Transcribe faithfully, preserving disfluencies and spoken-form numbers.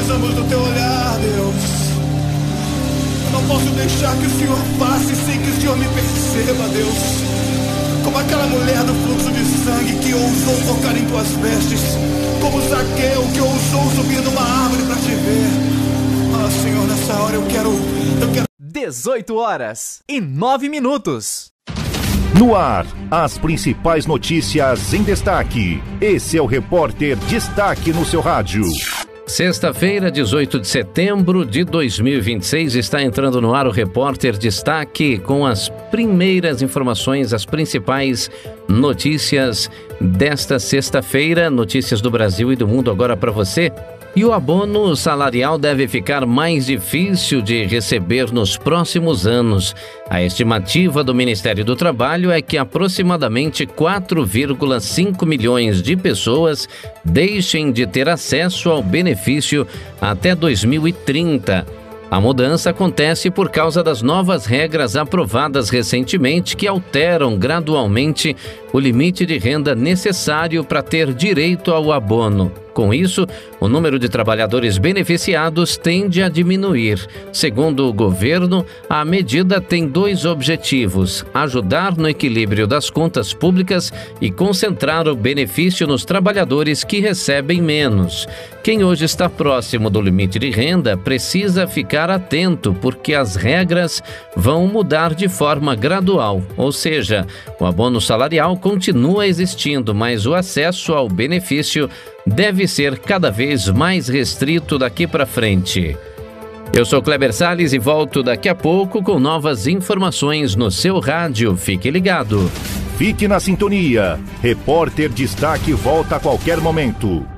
precisamos do teu olhar, Deus. Eu não posso deixar que o Senhor passe sem que o Senhor me perceba, Deus. Como aquela mulher do fluxo de sangue que ousou tocar em tuas vestes, como Zaqueu que ousou subir numa árvore para te ver. Ah, Senhor, nessa hora eu quero, eu quero... dezoito horas e nove minutos. No ar, as principais notícias em destaque. Esse é o Repórter Destaque no seu rádio. Sexta-feira, dezoito de setembro de dois mil e vinte e seis, está entrando no ar o Repórter Destaque com as primeiras informações, as principais notícias desta sexta-feira, notícias do Brasil e do mundo agora para você. E o abono salarial deve ficar mais difícil de receber nos próximos anos. A estimativa do Ministério do Trabalho é que aproximadamente quatro vírgula cinco milhões de pessoas deixem de ter acesso ao benefício até dois mil e trinta. A mudança acontece por causa das novas regras aprovadas recentemente que alteram gradualmente o limite de renda necessário para ter direito ao abono. Com isso, o número de trabalhadores beneficiados tende a diminuir. Segundo o governo, a medida tem dois objetivos: ajudar no equilíbrio das contas públicas e concentrar o benefício nos trabalhadores que recebem menos. Quem hoje está próximo do limite de renda precisa ficar atento, porque as regras vão mudar de forma gradual, ou seja, o abono salarial continua existindo, mas o acesso ao benefício deve ser cada vez mais restrito daqui para frente. Eu sou Kleber Salles e volto daqui a pouco com novas informações no seu rádio. Fique ligado. Fique na sintonia. Repórter Destaque volta a qualquer momento.